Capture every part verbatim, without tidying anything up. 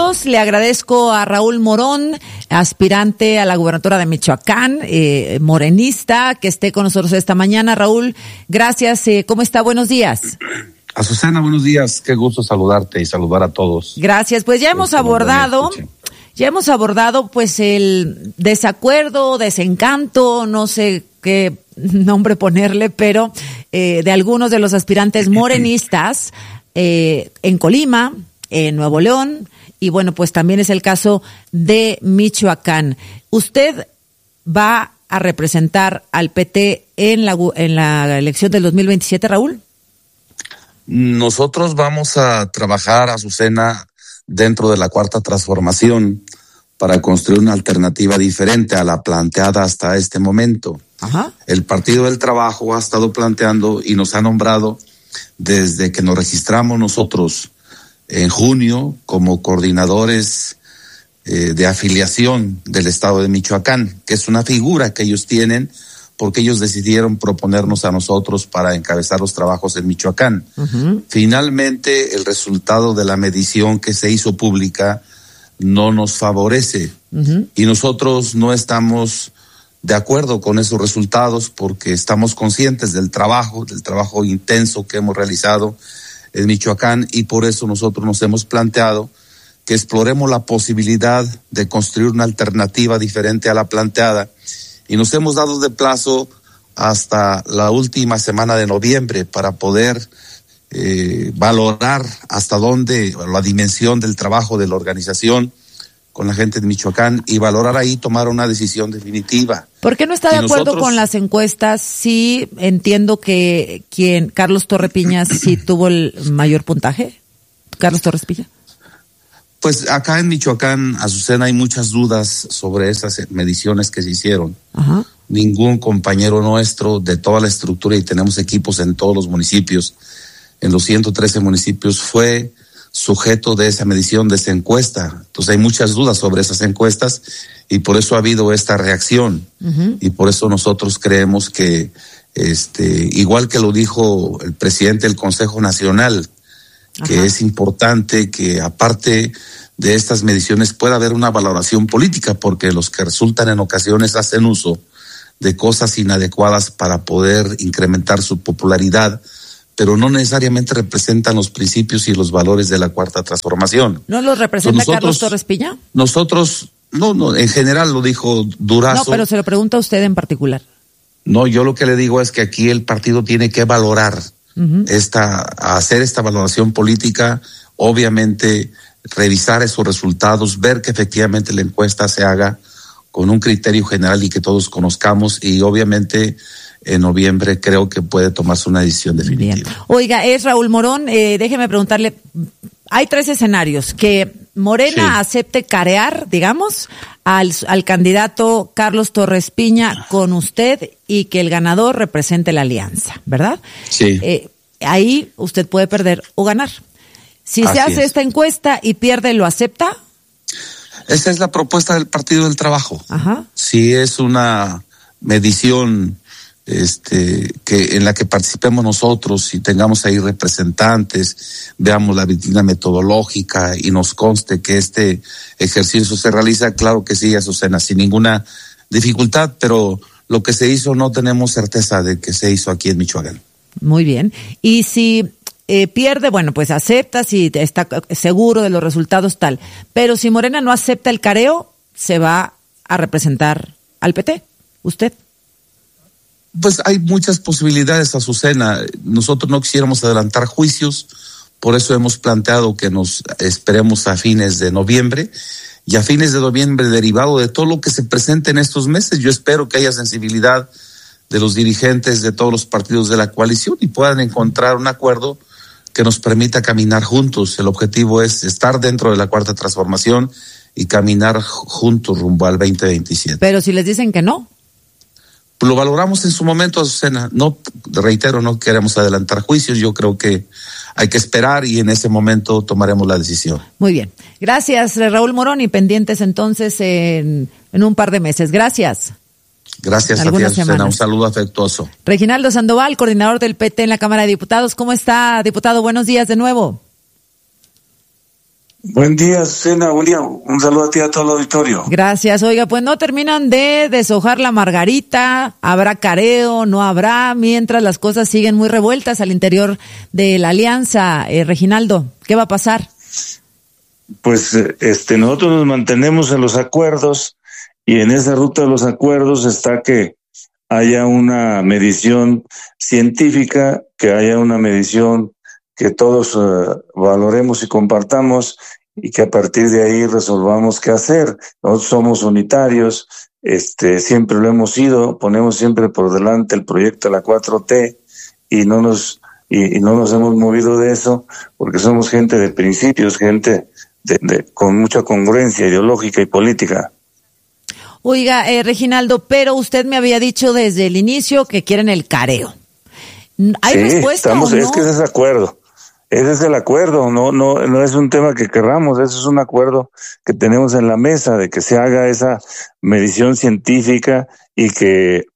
Diputados. Le agradezco a Raúl Morón, aspirante a la gubernatura de Michoacán, eh, morenista, que esté con nosotros esta mañana. Raúl, gracias. Eh, ¿Cómo está? Buenos días. Azucena, buenos días. Qué gusto saludarte y saludar a todos. Gracias. Pues ya hemos abordado, ya hemos abordado pues el desacuerdo, desencanto, no sé qué nombre ponerle, pero eh, de algunos de los aspirantes morenistas eh, en Colima, en Nuevo León, y bueno, pues también es el caso de Michoacán. ¿Usted va a representar al P T en la, en la elección del dos mil veintisiete, Raúl? Nosotros vamos a trabajar, Azucena, dentro de la Cuarta Transformación para construir una alternativa diferente a la planteada hasta este momento. Ajá. El Partido del Trabajo ha estado planteando y nos ha nombrado desde que nos registramos nosotros en junio como coordinadores eh, de afiliación del Estado de Michoacán, que es una figura que ellos tienen porque ellos decidieron proponernos a nosotros para encabezar los trabajos en Michoacán. Uh-huh. Finalmente, el resultado de la medición que se hizo pública no nos favorece. Uh-huh. Y nosotros no estamos de acuerdo con esos resultados porque estamos conscientes del trabajo, del trabajo intenso que hemos realizado en Michoacán, y por eso nosotros nos hemos planteado que exploremos la posibilidad de construir una alternativa diferente a la planteada. Y nos hemos dado de plazo hasta la última semana de noviembre para poder eh, valorar hasta dónde, la dimensión del trabajo de la organización con la gente de Michoacán y valorar ahí, tomar una decisión definitiva. ¿Por qué no está de si acuerdo nosotros... con las encuestas? Sí, entiendo que quien Carlos Torrepiña sí tuvo el mayor puntaje. Carlos Torrespiña. Pues acá en Michoacán, Azucena, hay muchas dudas sobre esas mediciones que se hicieron. Ajá. Ningún compañero nuestro de toda la estructura, y tenemos equipos en todos los municipios, en los ciento trece municipios, fue sujeto de esa medición, de esa encuesta. Entonces hay muchas dudas sobre esas encuestas y por eso ha habido esta reacción. Uh-huh. Y por eso nosotros creemos que, este, igual que lo dijo el presidente del Consejo Nacional, que Ajá. es importante que aparte de estas mediciones pueda haber una valoración política, porque los que resultan en ocasiones hacen uso de cosas inadecuadas para poder incrementar su popularidad, pero no necesariamente representan los principios y los valores de la Cuarta Transformación. ¿No los representa nosotros, Carlos Torrespiña? Nosotros, no, no, en general lo dijo Durazo. No, pero se lo pregunta a usted en particular. No, yo lo que le digo es que aquí el partido tiene que valorar Uh-huh. esta, hacer esta valoración política, obviamente revisar esos resultados, ver que efectivamente la encuesta se haga con un criterio general y que todos conozcamos, y obviamente en noviembre creo que puede tomarse una decisión definitiva. Bien. Oiga, es Raúl Morón, eh, déjeme preguntarle, hay tres escenarios: que Morena sí. acepte carear, digamos, al, al candidato Carlos Torrespiña con usted y que el ganador represente la alianza, ¿verdad? Sí. Eh, ahí usted puede perder o ganar. Si Así se hace es. esta encuesta y pierde, ¿lo acepta? Esa es la propuesta del Partido del Trabajo. Ajá. Si es una medición este que en la que participemos nosotros y tengamos ahí representantes, veamos la vitrina metodológica y nos conste que este ejercicio se realiza, claro que sí, Azucena, sin ninguna dificultad, pero lo que se hizo no tenemos certeza de que se hizo aquí en Michoacán. Muy bien. Y si eh, pierde, bueno, pues acepta, si está seguro de los resultados, tal. Pero si Morena no acepta el careo, se va a representar al P T. ¿Usted? Pues hay muchas posibilidades, Azucena. Nosotros no quisiéramos adelantar juicios, por eso hemos planteado que nos esperemos a fines de noviembre, y a fines de noviembre, derivado de todo lo que se presente en estos meses, yo espero que haya sensibilidad de los dirigentes de todos los partidos de la coalición y puedan encontrar un acuerdo que nos permita caminar juntos. El objetivo es estar dentro de la Cuarta Transformación y caminar juntos rumbo al veinte veintisiete. Pero si les dicen que no. Lo valoramos en su momento, Azucena. No, reitero, no queremos adelantar juicios. Yo creo que hay que esperar y en ese momento tomaremos la decisión. Muy bien. Gracias, Raúl Morón, y pendientes entonces en, en un par de meses. Gracias. Gracias a ti, Azucena. Un saludo afectuoso. Reginaldo Sandoval, coordinador del P T en la Cámara de Diputados. ¿Cómo está, diputado? Buenos días de nuevo. Buen día, Susana, buen día. Un saludo a ti y a todo el auditorio. Gracias. Oiga, pues no terminan de deshojar la margarita, habrá careo, no habrá, mientras las cosas siguen muy revueltas al interior de la alianza. Eh, Reginaldo, ¿qué va a pasar? Pues este nosotros nos mantenemos en los acuerdos y en esa ruta de los acuerdos está que haya una medición científica, que haya una medición que todos uh, valoremos y compartamos y que a partir de ahí resolvamos qué hacer. Nosotros somos unitarios, este siempre lo hemos sido, ponemos siempre por delante el proyecto de la cuatro T y no nos y, y no nos hemos movido de eso porque somos gente de principios, gente de, de con mucha congruencia ideológica y política. Oiga, eh, Reginaldo, pero usted me había dicho desde el inicio que quieren el careo. ¿Hay sí, respuesta estamos, o no? Es que ese es acuerdo. Ese es el acuerdo, no, no, no es un tema que querramos, ese es un acuerdo que tenemos en la mesa de que se haga esa medición científica y que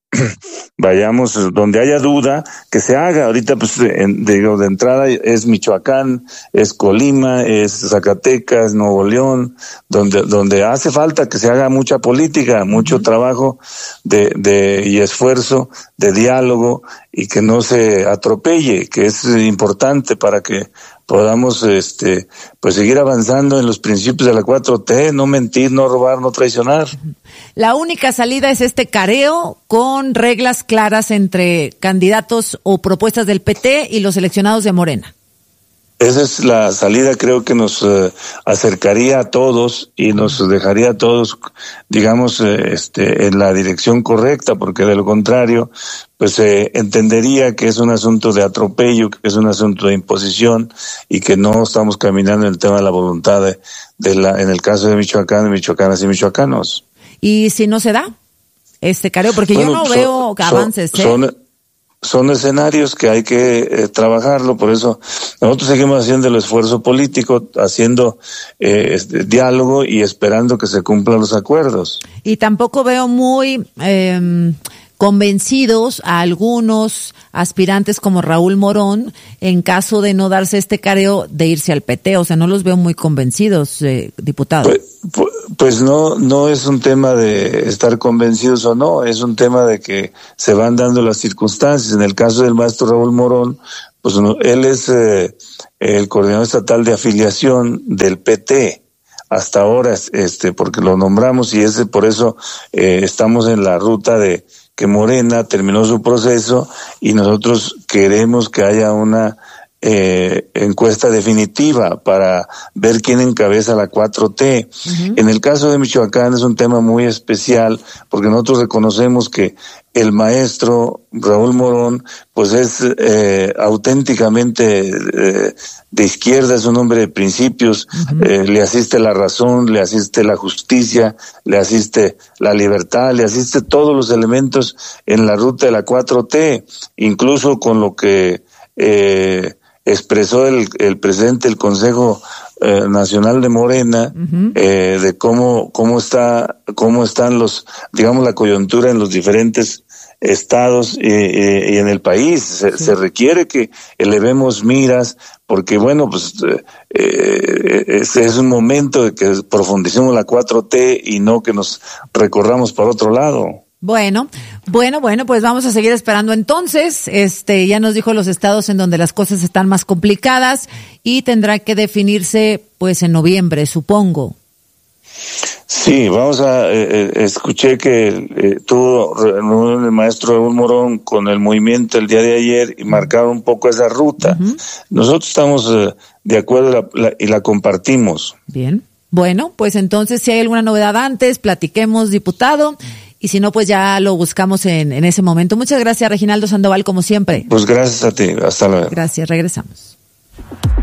vayamos donde haya duda, que se haga. Ahorita, pues, en, de, de entrada es Michoacán, es Colima, es Zacatecas, Nuevo León, donde, donde hace falta que se haga mucha política, mucho uh-huh. trabajo de, de, y esfuerzo de diálogo y que no se atropelle, que es importante para que podamos, este, pues seguir avanzando en los principios de la cuatro T, no mentir, no robar, no traicionar. La única salida es este careo con reglas claras entre candidatos o propuestas del P T y los seleccionados de Morena. Esa es la salida, creo que nos eh, acercaría a todos y nos dejaría a todos, digamos, eh, este, en la dirección correcta, porque de lo contrario, pues se eh, entendería que es un asunto de atropello, que es un asunto de imposición y que no estamos caminando en el tema de la voluntad de, de la, en el caso de Michoacán, de michoacanas y michoacanos. ¿Y si no se da este careo? Porque bueno, yo no son, veo avances, ¿eh? Son, Son escenarios que hay que eh, trabajarlo, por eso nosotros seguimos haciendo el esfuerzo político, haciendo eh, este, diálogo y esperando que se cumplan los acuerdos. Y tampoco veo muy eh, convencidos a algunos aspirantes como Raúl Morón en caso de no darse este careo de irse al P T, o sea, no los veo muy convencidos, eh, diputado. Pues, pues, pues no, no es un tema de estar convencidos o no, es un tema de que se van dando las circunstancias. En el caso del maestro Raúl Morón, pues no, él es eh, el coordinador estatal de afiliación del P T. Hasta ahora, este, porque lo nombramos y ese por eso eh, estamos en la ruta de que Morena terminó su proceso y nosotros queremos que haya una eh, encuesta definitiva para ver quién encabeza la cuatro T. Uh-huh. En el caso de Michoacán es un tema muy especial porque nosotros reconocemos que el maestro Raúl Morón pues es eh, auténticamente eh, de izquierda, es un hombre de principios, uh-huh. eh, le asiste la razón, le asiste la justicia, le asiste la libertad, le asiste todos los elementos en la ruta de la cuatro T, incluso con lo que eh, expresó el, el presidente del Consejo eh, Nacional de Morena, uh-huh. eh, de cómo cómo está cómo están los, digamos, la coyuntura en los diferentes estados y, y, y en el país. Se, sí. se requiere que elevemos miras porque, bueno, pues eh, es, es un momento de que profundicemos la cuatro T y no que nos recorramos para otro lado. Bueno, bueno, bueno, pues vamos a seguir esperando entonces. Este, ya nos dijo los estados en donde las cosas están más complicadas y tendrá que definirse pues en noviembre, supongo. Sí, vamos a, eh, escuché que eh, tuvo reunión el maestro Raúl Morón con el movimiento el día de ayer y marcaron un poco esa ruta. Uh-huh. Nosotros estamos eh, de acuerdo la, la, y la compartimos. Bien, bueno, pues entonces si hay alguna novedad antes, platiquemos, diputado. Y si no, pues ya lo buscamos en, en ese momento. Muchas gracias, Reginaldo Sandoval, como siempre. Pues gracias a ti. Hasta luego. Gracias, regresamos.